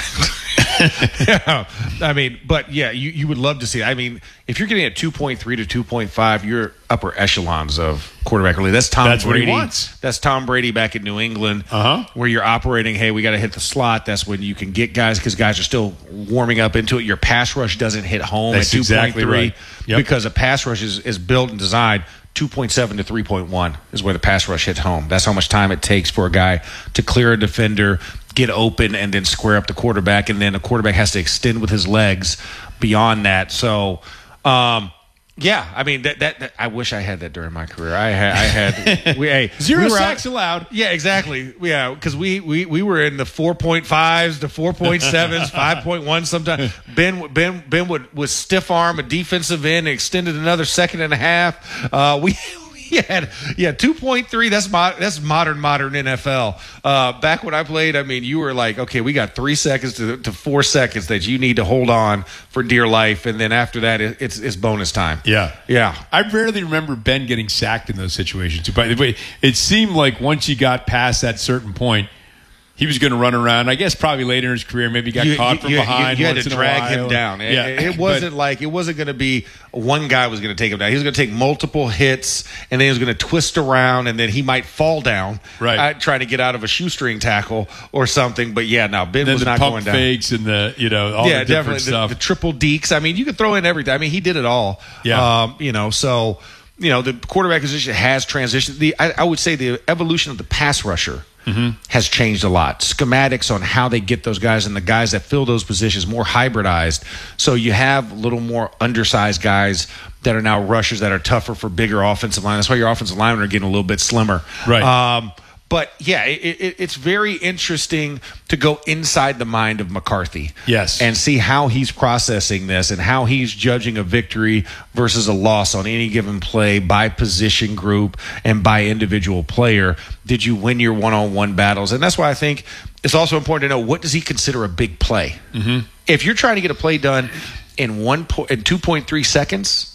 Yeah, I mean, but yeah, you, you would love to see it. I mean, if you're getting at two point three to two point five, you're upper echelons of quarterback really. That's Tom That's Brady. What he wants. That's Tom Brady back in New England, uh-huh. where you're operating, hey, we got to hit the slot. That's when you can get guys because guys are still warming up into it. Your pass rush doesn't hit home That's at two point three exactly right. Yep. because a pass rush is, is built and designed. two point seven to three point one is where the pass rush hits home. That's how much time it takes for a guy to clear a defender, get open, and then square up the quarterback. And then the quarterback has to extend with his legs beyond that. So, um, yeah, I mean, that, that, that I wish I had that during my career. I had, I had we, hey, Zero we were sacks out, allowed. Yeah, exactly. Yeah, because we, we, we were in the four point fives, the four point sevens, five point one sometimes. Ben Ben Ben would, would stiff arm a defensive end and extended another second and a half. Uh, we He had, yeah, two point three. That's mo- that's modern, modern N F L. Uh, back when I played, I mean, you were like, okay, we got three seconds to, to four seconds that you need to hold on for dear life, and then after that, it, it's it's bonus time. Yeah, yeah. I rarely remember Ben getting sacked in those situations. By the way, it seemed like once you got past that certain point, he was going to run around. I guess probably later in his career, maybe got you, caught you, from you, behind. You, you had once to in a drag while. him down. It, yeah. it wasn't but, like it wasn't going to be one guy was going to take him down. He was going to take multiple hits, and then he was going to twist around, and then he might fall down, right? Uh, trying to get out of a shoestring tackle or something. But yeah, now Ben was the not pump going down. Fakes and the you know all yeah, the different definitely stuff. The, the triple deeks. I mean, you could throw in everything. I mean, he did it all. Yeah, um, you know, so you know the quarterback position has transitioned. The I, I would say the evolution of the pass rusher. Mm-hmm. has changed a lot. Schematics on how they get those guys and the guys that fill those positions more hybridized. So you have a little more undersized guys that are now rushers that are tougher for bigger offensive line. That's why your offensive linemen are getting a little bit slimmer. Right. Um, but yeah, it, it, it's very interesting to go inside the mind of McCarthy. Yes. And see how he's processing this and how he's judging a victory versus a loss on any given play by position group and by individual player. Did you win your one-on-one battles? And that's why I think it's also important to know, what does he consider a big play? Mm-hmm. If you're trying to get a play done in one po- in two point three seconds,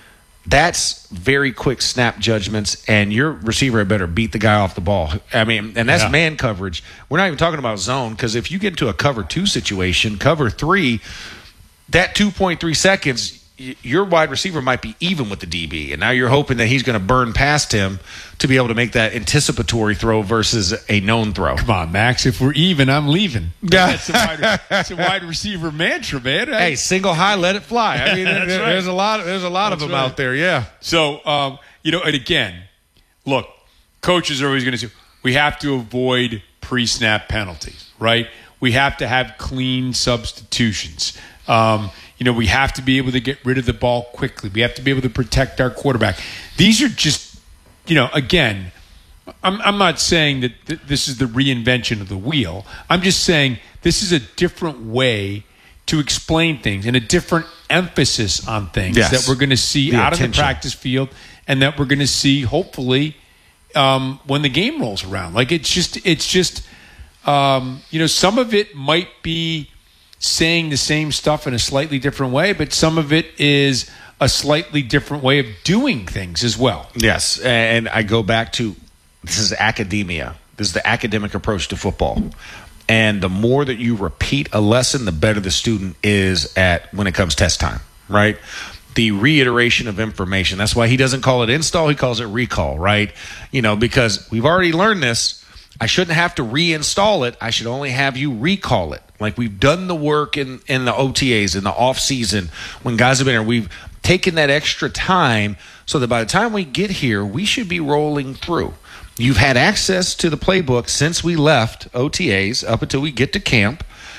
that's very quick snap judgments, and your receiver had better beat the guy off the ball. I mean, and that's yeah. man coverage. We're not even talking about zone, because if you get into a cover two situation, cover three, that two point three seconds, your wide receiver might be even with the D B, and now you're hoping that he's going to burn past him to be able to make that anticipatory throw versus a known throw. Come on, Max. If we're even, I'm leaving. Yeah. That's a wide, that's a wide receiver mantra, man. Hey, single high, let it fly. I mean, there, right. there's a lot. There's a lot That's of them right. out there. Yeah. So, um, you know, and again, look, coaches are always going to say we have to avoid pre-snap penalties, right? We have to have clean substitutions. Um, you know, we have to be able to get rid of the ball quickly. We have to be able to protect our quarterback. These are just, you know, again, I'm, I'm not saying that th- this is the reinvention of the wheel. I'm just saying this is a different way to explain things and a different emphasis on things Yes. that we're going to see The out attention. of the practice field and that we're going to see, hopefully, um, when the game rolls around. Like, it's just, it's just, um, you know, some of it might be saying the same stuff in a slightly different way, but some of it is a slightly different way of doing things as well. Yes, and I go back to, this is academia. This is the academic approach to football. And the more that you repeat a lesson, the better the student is at when it comes test time, right? the reiteration of information. That's why he doesn't call it install, he calls it recall, right? You know, because we've already learned this. I shouldn't have to reinstall it. I should only have you recall it. Like we've done the work in, in the O T As, in the off season, when guys have been here. We've taken that extra time so that by the time we get here, we should be rolling through. You've had access to the playbook since we left O T As up until we get to camp.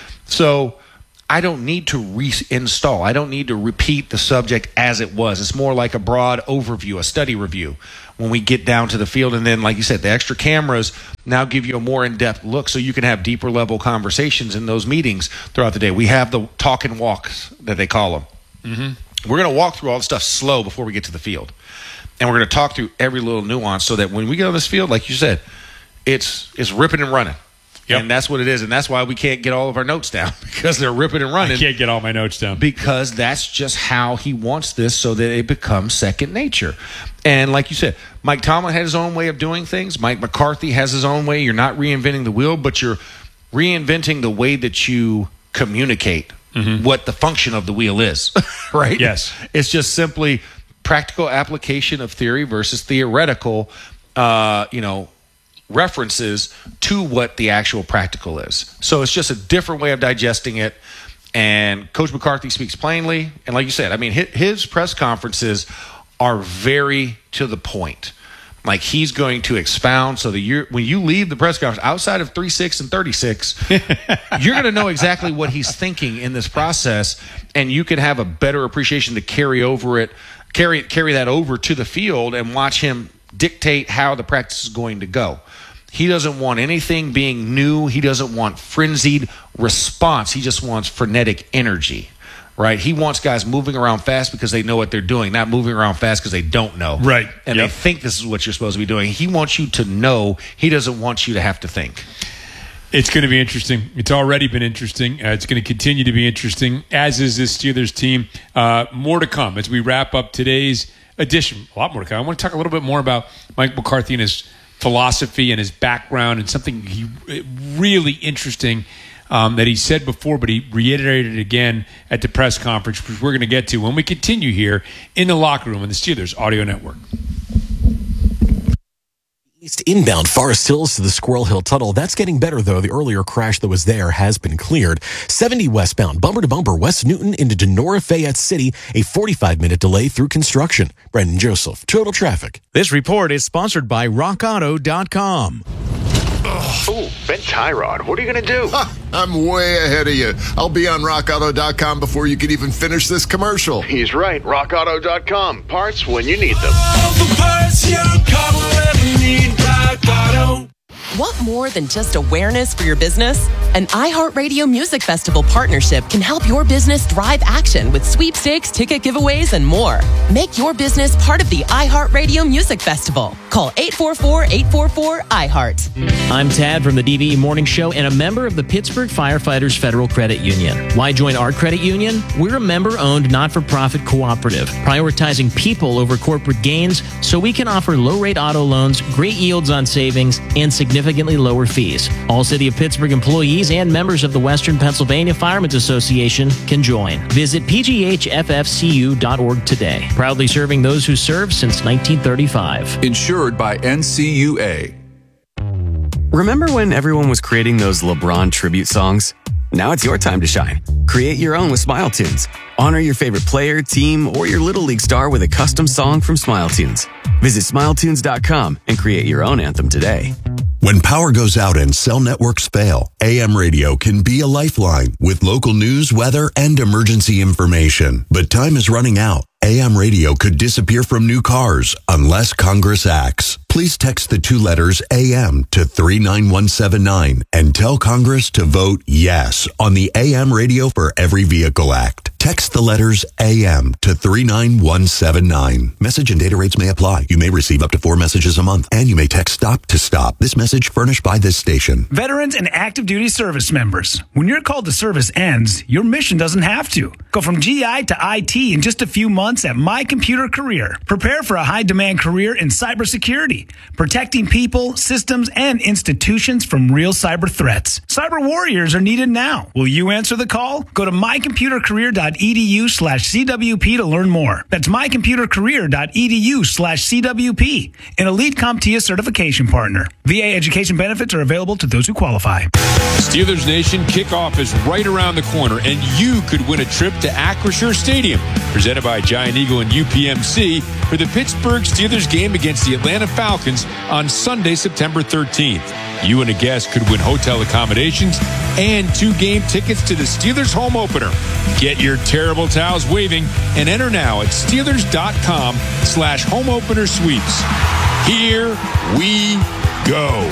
So I don't need to reinstall. I don't need to repeat the subject as it was. It's more like a broad overview, a study review when we get down to the field. And then, like you said, the extra cameras now give you a more in-depth look so you can have deeper level conversations in those meetings throughout the day. We have the talk and walks that they call them. Mm-hmm. We're going to walk through all the stuff slow before we get to the field. And we're going to talk through every little nuance so that when we get on this field, like you said, it's it's ripping and running. Yep. And that's what it is. And that's why we can't get all of our notes down, because they're ripping and running. I can't get all my notes down. Because that's just how he wants this, so that it becomes second nature. And like you said, Mike Tomlin had his own way of doing things. Mike McCarthy has his own way. You're not reinventing the wheel, but you're reinventing the way that you communicate mm-hmm. what the function of the wheel is, right? Yes. It's just simply practical application of theory versus theoretical, uh, you know, references to what the actual practical is. So it's just a different way of digesting it. And Coach McCarthy speaks plainly. And like you said, I mean, his press conferences are very to the point. Like he's going to expound so that you're, when you leave the press conference, outside of three six and thirty-six, you're going to know exactly what he's thinking in this process, and you can have a better appreciation to carry over it, carry carry that over to the field and watch him dictate how the practice is going to go. He doesn't want anything being new. He doesn't want frenzied response. He just wants frenetic energy, right? He wants guys moving around fast because they know what they're doing, not moving around fast because they don't know. Right. And yep. they think this is what you're supposed to be doing. He wants you to know. He doesn't want you to have to think. It's going to be interesting. It's already been interesting. Uh, it's going to continue to be interesting, as is this Steelers team. Uh, more to come as we wrap up today's edition. A lot more to come. I want to talk a little bit more about Mike McCarthy and his philosophy and his background, and something he really interesting um, that he said before, but he reiterated it again at the press conference, which we're going to get to when we continue here in the locker room in the Steelers Audio Network. East inbound Forest Hills to the Squirrel Hill Tunnel. That's getting better, though. The earlier crash that was there has been cleared. seventy westbound, bumper to bumper, West Newton into Denora Fayette City. A forty-five minute delay through construction. Brendan Joseph, Total Traffic. This report is sponsored by rock auto dot com. Oh, Ben Tyrod, what are you going to do? Ha, I'm way ahead of you. I'll be on rock auto dot com before you can even finish this commercial. He's right. rock auto dot com. Parts when you need them. All the parts your car will ever need. Rock Auto. Want more than just awareness for your business? An iHeartRadio Music Festival partnership can help your business drive action with sweepstakes, ticket giveaways, and more. Make your business part of the iHeartRadio Music Festival. Call eight four four, eight four four, I heart. I'm Tad from the D V E Morning Show and a member of the Pittsburgh Firefighters Federal Credit Union. Why join our credit union? We're a member-owned, not-for-profit cooperative, prioritizing people over corporate gains so we can offer low-rate auto loans, great yields on savings, and significantly lower fees. All City of Pittsburgh employees and members of the Western Pennsylvania Firemen's Association can join. Visit p g h f f c u dot org today. Proudly serving those who served since nineteen thirty-five. Insured by N C U A. Remember when everyone was creating those LeBron tribute songs? Now it's your time to shine. Create your own with Smile Tunes. Honor your favorite player, team, or your Little League star with a custom song from Smile Tunes. Visit smile tunes dot com and create your own anthem today. When power goes out and cell networks fail, A M radio can be a lifeline with local news, weather, and emergency information. But time is running out. A M radio could disappear from new cars unless Congress acts. Please text the two letters A M to three nine one seven nine and tell Congress to vote yes on the A M Radio for Every Vehicle Act. Text the letters A M to three nine one seven nine. Message and data rates may apply. You may receive up to four messages a month, and you may text STOP to STOP. This message furnished by this station. Veterans and active duty service members, when your call to service ends, your mission doesn't have to. Go from G I to I T in just a few months at My Computer Career. Prepare for a high-demand career in cybersecurity, protecting people, systems, and institutions from real cyber threats. Cyber warriors are needed now. Will you answer the call? Go to mycomputercareer.edu slash CWP to learn more. That's mycomputercareer.edu slash CWP, an elite CompTIA certification partner. V A education benefits are available to those who qualify. Steelers Nation kickoff is right around the corner, and you could win a trip to Acrisure Stadium, presented by Giant Eagle and U P M C, for the Pittsburgh Steelers game against the Atlanta Falcons on Sunday, September thirteenth. You and a guest could win hotel accommodations and two game tickets to the Steelers home opener. Get your terrible towels waving and enter now at Steelers.com slash home opener sweeps. Here we go.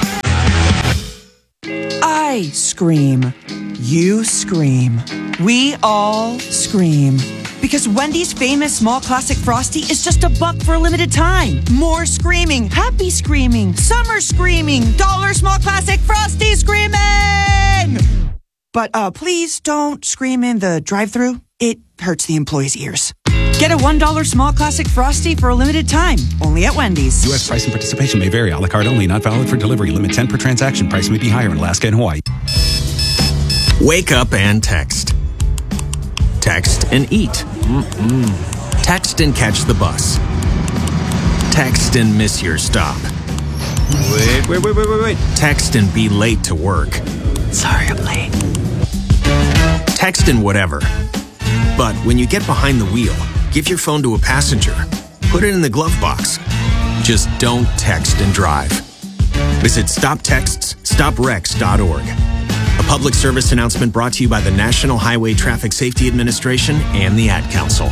I scream. You scream. We all scream. Because Wendy's famous small classic Frosty is just a buck for a limited time. More screaming, happy screaming, summer screaming, dollar small classic Frosty screaming! But uh, please don't scream in the drive-thru. It hurts the employees' ears. Get a one dollar small classic Frosty for a limited time, only at Wendy's. U S price and participation may vary. A la carte only, not valid for delivery. Limit ten per transaction. Price may be higher in Alaska and Hawaii. Wake up and text. Text and eat. Mm-mm. Text and catch the bus. Text and miss your stop. Wait, wait, wait, wait, wait, wait. Text and be late to work. Sorry, I'm late. Text and whatever. But when you get behind the wheel, give your phone to a passenger. Put it in the glove box. Just don't text and drive. Visit stop texts stop wrecks dot org. A public service announcement brought to you by the National Highway Traffic Safety Administration and the Ad Council.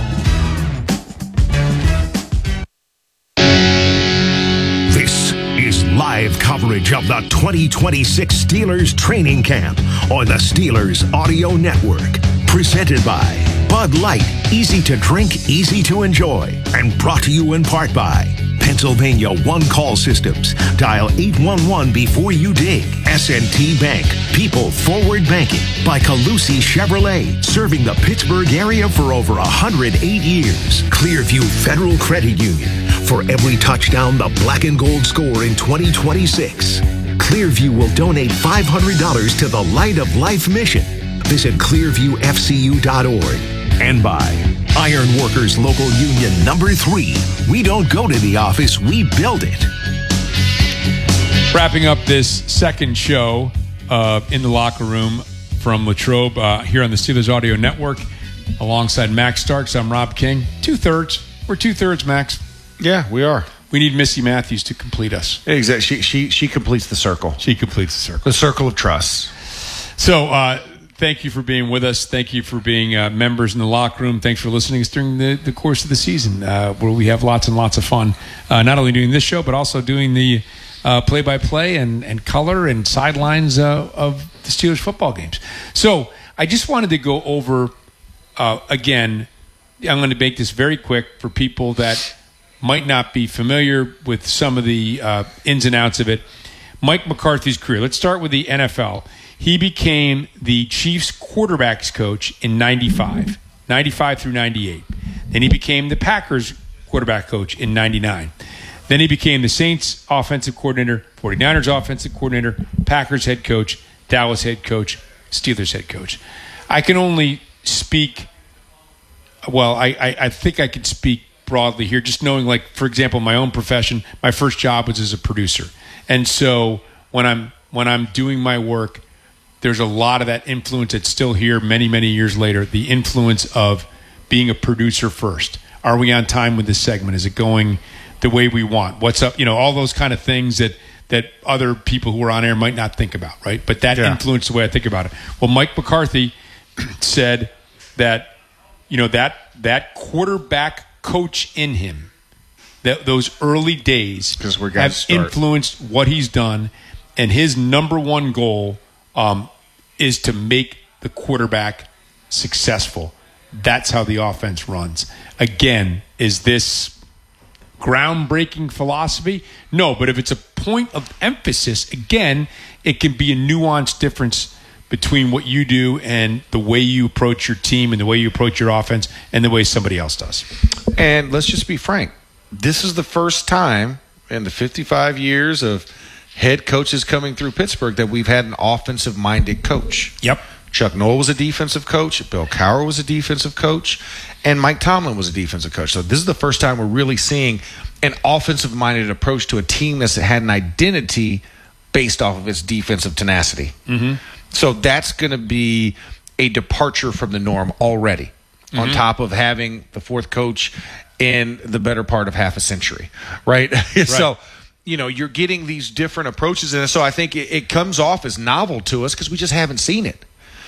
This is live coverage of the twenty twenty-six Steelers training camp on the Steelers Audio Network. Presented by Bud Light, easy to drink, easy to enjoy. And brought to you in part by Pennsylvania One Call Systems. Dial eight one one before you dig. S and T Bank, People Forward Banking. By Calusi Chevrolet, serving the Pittsburgh area for over one hundred eight years. Clearview Federal Credit Union. For every touchdown the black and gold score in twenty twenty-six, Clearview will donate five hundred dollars to the Light of Life mission. Visit clearview f c u dot org. And by Iron Workers Local Union Number three. We don't go to the office, we build it. Wrapping up this second show uh, in the locker room from Latrobe uh, here on the Steelers Audio Network, alongside Max Starks. I'm Rob King. Two-thirds. We're two-thirds, Max. Yeah, we are. We need Missy Matthews to complete us. Exactly. She, she, she completes the circle. She completes the circle. The circle of trust. So, uh, thank you for being with us. Thank you for being uh, members in the locker room. Thanks for listening to us during the, the course of the season, uh, where we have lots and lots of fun, uh, not only doing this show, but also doing the uh, play-by-play and, and color and sidelines uh, of the Steelers football games. So I just wanted to go over, uh, again, I'm going to make this very quick for people that might not be familiar with some of the uh, ins and outs of it. Mike McCarthy's career. Let's start with the N F L. He became the Chiefs quarterbacks coach in ninety-five, ninety-five through ninety-eight. Then he became the Packers quarterback coach in ninety-nine. Then he became the Saints offensive coordinator, forty-niners offensive coordinator, Packers head coach, Dallas head coach, Steelers head coach. I can only speak, well, I, I, I think I could speak broadly here, just knowing, like, for example, my own profession, my first job was as a producer. And so when I'm when I'm doing my work, there's a lot of that influence that's still here many, many years later, the influence of being a producer first. Are we on time with this segment? Is it going the way we want? What's up? You know, all those kind of things that, that other people who are on air might not think about, right? But that yeah. influenced the way I think about it. Well, Mike McCarthy said that, you know, that that quarterback coach in him, that those early days have start. influenced what he's done, and his number one goal Um, is to make the quarterback successful. That's how the offense runs. Again, is this groundbreaking philosophy? No, but if it's a point of emphasis, again, it can be a nuanced difference between what you do and the way you approach your team and the way you approach your offense and the way somebody else does. And let's just be frank. This is the first time in the fifty-five years of head coaches coming through Pittsburgh that we've had an offensive-minded coach. Yep. Chuck Noll was a defensive coach. Bill Cowher was a defensive coach. And Mike Tomlin was a defensive coach. So this is the first time we're really seeing an offensive-minded approach to a team that's had an identity based off of its defensive tenacity. Mm-hmm. So that's going to be a departure from the norm already, mm-hmm. on top of having the fourth coach in the better part of half a century, right? Right. So, you know, you're getting these different approaches. And so I think it, it comes off as novel to us because we just haven't seen it.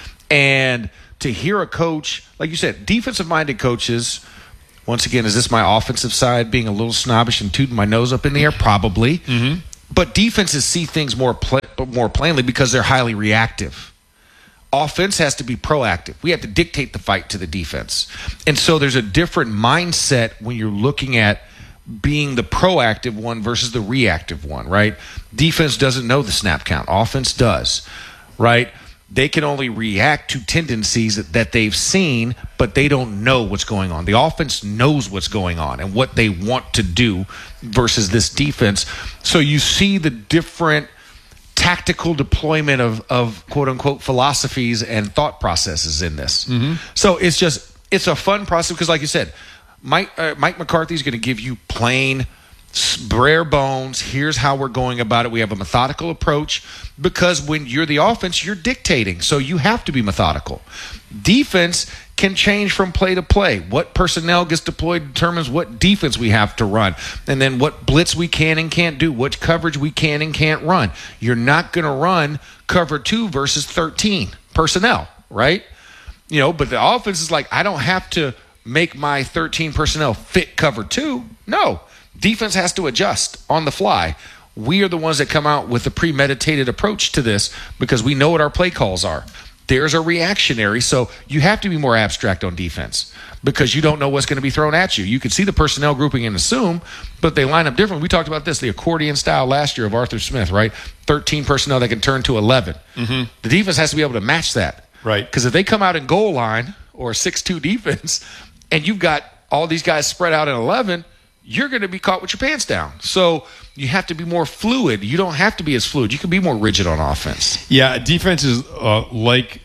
And to hear a coach, like you said, defensive-minded coaches, once again, is this my offensive side being a little snobbish and tooting my nose up in the air? Probably. Mm-hmm. But defenses see things more pl- more plainly because they're highly reactive. Offense has to be proactive. We have to dictate the fight to the defense. And so there's a different mindset when you're looking at being the proactive one versus the reactive one, right? Defense doesn't know the snap count. Offense does, right? They can only react to tendencies that, that they've seen, but they don't know what's going on. The offense knows what's going on and what they want to do versus this defense. So you see the different tactical deployment of, of quote-unquote philosophies and thought processes in this. Mm-hmm. So it's just – it's a fun process because, like you said, Mike, uh, Mike McCarthy is going to give you plain – bare bones, here's how we're going about it. We have a methodical approach because when you're the offense, you're dictating. So you have to be methodical. Defense can change from play to play. What personnel gets deployed determines what defense we have to run. And then what blitz we can and can't do, what coverage we can and can't run. You're not going to run cover two versus thirteen personnel, right? You know, but the offense is like, I don't have to make my thirteen personnel fit cover two. No. Defense has to adjust on the fly. We are the ones that come out with a premeditated approach to this because we know what our play calls are. There's a reactionary, so you have to be more abstract on defense because you don't know what's going to be thrown at you. You can see the personnel grouping and assume, but they line up different. We talked about this, the accordion style last year of Arthur Smith, right? thirteen personnel that can turn to eleven. Mm-hmm. The defense has to be able to match that. Right. Because if they come out in goal line or a six two defense and you've got all these guys spread out in eleven, you're going to be caught with your pants down. So you have to be more fluid. You don't have to be as fluid. You can be more rigid on offense. Yeah, defenses uh, like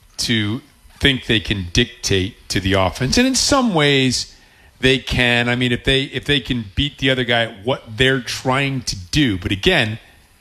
to think they can dictate to the offense, and in some ways they can. I mean, if they if they can beat the other guy at what they're trying to do. But again,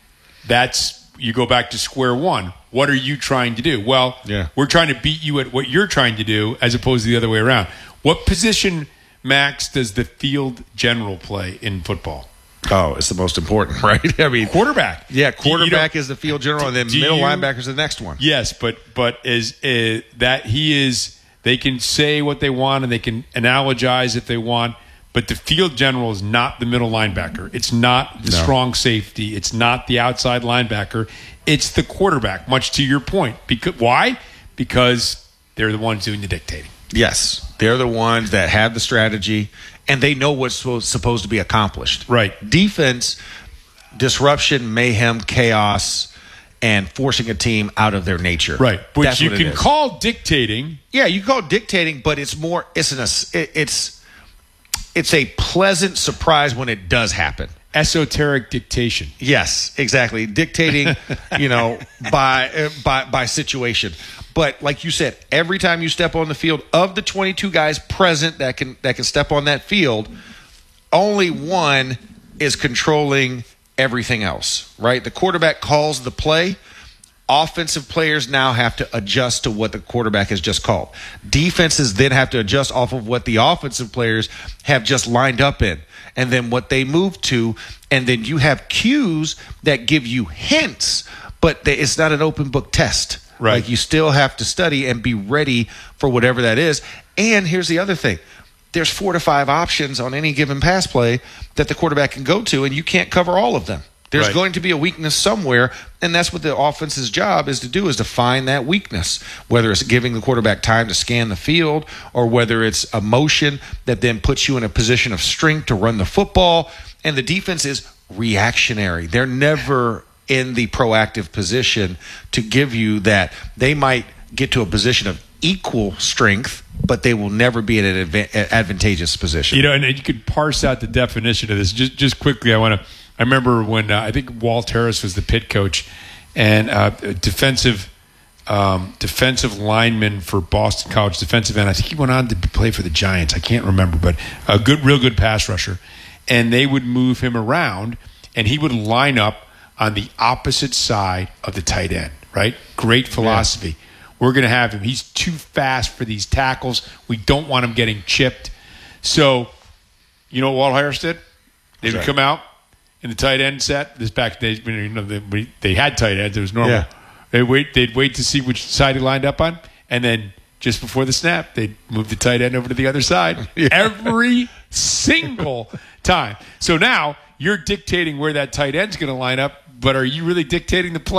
that's you go back to square one. What are you trying to do? Well, yeah. we're trying to beat you at what you're trying to do, as opposed to the other way around. What position, Max, does the field general play in football? Oh, it's the most important, right? I mean, quarterback. Yeah, quarterback you is the field general, and then do middle you, linebacker is the next one. Yes, but but is uh, that he is? They can say what they want and they can analogize if they want, but the field general is not the middle linebacker. It's not the No. strong safety. It's not the outside linebacker. It's the quarterback. Much to your point, because why? Because they're the ones doing the dictating. Yes, they're the ones that have the strategy, and they know what's supposed supposed to be accomplished. Right. Defense, disruption, mayhem, chaos, and forcing a team out of their nature. Right. Which That's you what it can is. call dictating. Yeah, you can call it dictating, but it's more. It's an. it- It's it's a pleasant surprise when it does happen. Esoteric dictation. Yes, exactly. Dictating, you know, by uh, by by situation. But like you said, every time you step on the field, of the twenty-two guys present that can that can step on that field, only one is controlling everything else, right? The quarterback calls the play. Offensive players now have to adjust to what the quarterback has just called. Defenses then have to adjust off of what the offensive players have just lined up in, and then what they move to, and then you have cues that give you hints, but they, it's not an open book test. Right. Like you still have to study and be ready for whatever that is. And here's the other thing. There's four to five options on any given pass play that the quarterback can go to, and you can't cover all of them. There's Right. going to be a weakness somewhere, and that's what the offense's job is to do, is to find that weakness, whether it's giving the quarterback time to scan the field or whether it's a motion that then puts you in a position of strength to run the football. And the defense is reactionary. They're never in the proactive position to give you that. They might get to a position of equal strength, but they will never be in an adva- advantageous position. You know, and you could parse out the definition of this. Just just quickly, I want to. I remember when uh, I think Walt Harris was the Pitt coach, and uh, defensive um, defensive lineman for Boston College, defensive end. I think he went on to play for the Giants. I can't remember, but a good, real good pass rusher. And they would move him around, and he would line up on the opposite side of the tight end. Right? Great philosophy. Yeah. We're going to have him. He's too fast for these tackles. We don't want him getting chipped. So, you know what Walt Harris did? They would come out in the tight end set. This back they you know they, they had tight ends. It was normal. Yeah. They wait. They'd wait to see which side he lined up on, and then just before the snap, they'd move the tight end over to the other side yeah. every single time. So now you're dictating where that tight end's going to line up, but are you really dictating the play?